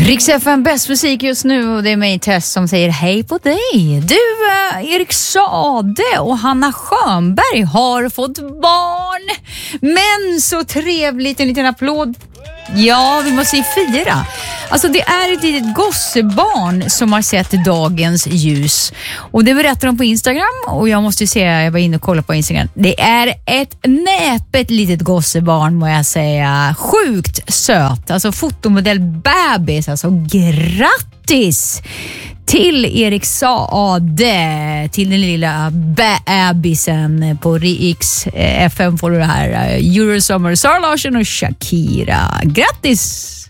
Rix FM, bäst musik just nu, och det är mig Tess som säger hej på dig. Du, Erik Saade och Hanna Schönberg har fått barn. Men så trevligt, en liten applåd. Ja, vi måste ju fira. Alltså det är ett litet gossebarn som har sett dagens ljus. Och det berättar de på Instagram. Och jag måste ju säga, jag var inne och kollade på Instagram. Det är ett näpet litet gossebarn, må jag säga. Sjukt söt. Alltså fotomodell bebis. Alltså grattis till Erik Saade, till den lilla bebisen. På Rix FM får du det här. Eurosummer, Sara Larsson och Shakira. Grattis!